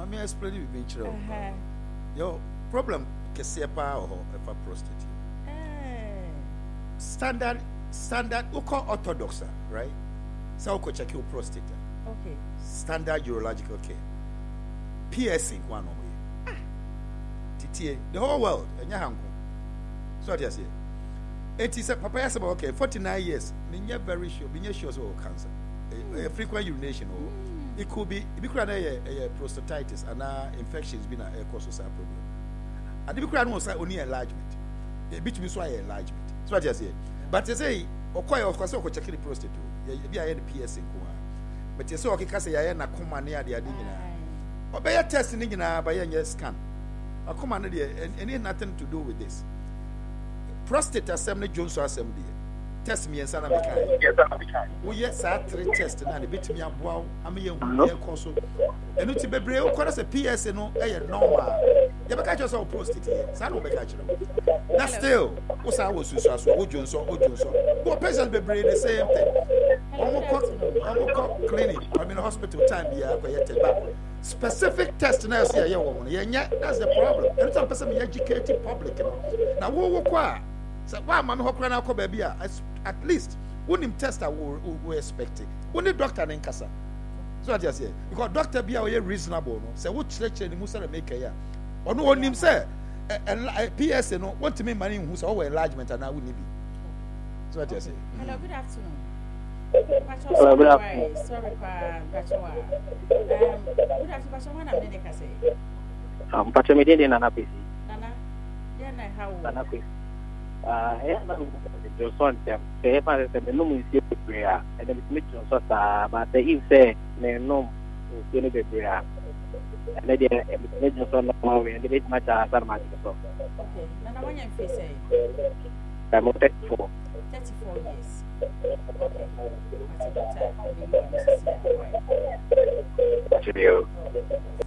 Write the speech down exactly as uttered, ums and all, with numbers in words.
me explain it with you. Yo, problem kesepa or if a prostate. Standard, standard, we call orthodox, right? So we check your prostate. Okay. Standard urological care. Piercing one way. T T A, the whole world, and your uncle. So what you say? It is a papa yes about okay, forty-nine years. You're very sure, being sure of cancer. A, a frequent urination, or mm. it could be it could be a, a prostatitis and uh, infections being a cause of problem. And if you was only enlargement, a bit me so enlargement. So what you say? But you say, okay, of course, I check the prostate. You be a piercing, but you say okay, because you are na come near the adina. Or by a testing in by a scan. I come under there, and it nothing to do with this. Prostate assembly Jones assembly. Test me and Sana Mika. We yes, I three tests and a bit me up. Wow, I'm a young console. And it's a baby, of course, a P S no, a normal. You ever catch yourself prostate here? Sano catch you. That's still what's I was so so Jones or Jones. Who patients be the same thing. Almost clinic, I'm in a hospital time here, but specific test now, see a young woman. Yeah, that's the problem. And some person be educated public. Now, what will require? So why man who can now baby at least when him test that we we expect it. Only doctor in casa. So what you say? Because doctor be a reasonable. No, say what church ni musa na make ya. Or no one him say a P S no want to make money who say oh enlargement and now we need be. So what you say? Hello, good afternoon. Hello, good afternoon. Sorry, Bachwa. Um, good afternoon, Bachwa. What am I say? Um, Bachwa me dey Nana P C. Nana, yeah, na how? Nana P C. Ah, yeah, na Johnson tem. Say, pa say me no mu isi prayer. And then me Johnson sa, but if say me no isi no prayer. And then me Johnson no more we, and then it match asar match so. Okay. Nana, when you face say? I'm thirty-four. thirty-four years. Okay. What's the doctor? Actually,